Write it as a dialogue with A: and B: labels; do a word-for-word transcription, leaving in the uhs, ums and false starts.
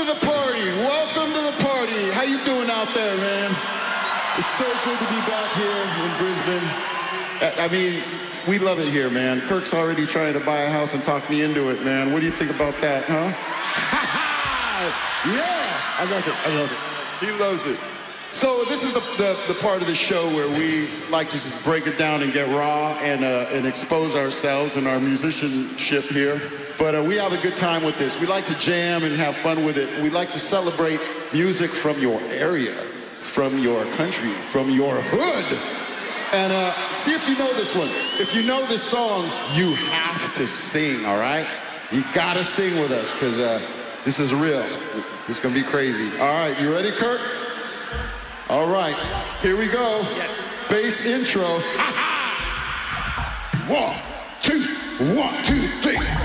A: to the party. Welcome to the party. How you doing out there, man? It's so good to be back here in Brisbane. I mean, we love it here, man. Kirk's already trying to buy a house and talk me into it, man. What do you think about that, huh? Yeah!
B: I love it. I love it.
A: He loves it. So this is the, the, the part of the show where we like to just break it down and get raw and, uh, and expose ourselves and our musicianship here. But uh, we have a good time with this. We like to jam and have fun with it. We like to celebrate music from your area, from your country, from your hood. And uh, see if you know this one. If you know this song, you have to sing, all right? You gotta sing with us, because uh, this is real. This is gonna be crazy. All right, you ready, Kirk? All right, here we go. Bass intro. One, two, one, two, three.